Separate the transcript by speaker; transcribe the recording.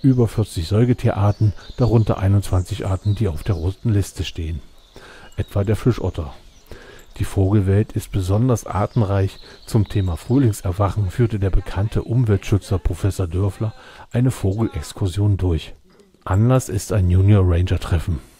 Speaker 1: über 40 Säugetierarten, darunter 21 Arten, die auf der roten Liste stehen, etwa der Fischotter. Die Vogelwelt ist besonders artenreich. Zum Thema Frühlingserwachen führte der bekannte Umweltschützer Professor Dörfler eine Vogelexkursion durch. Anlass ist ein Junior Ranger Treffen.